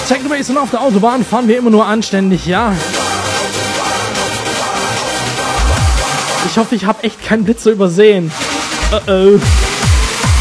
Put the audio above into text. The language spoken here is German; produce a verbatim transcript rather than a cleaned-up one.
Techno Bass und auf der Autobahn fahren wir immer nur anständig, ja. Ich hoffe, ich habe echt keinen Blitzer übersehen. Uh oh.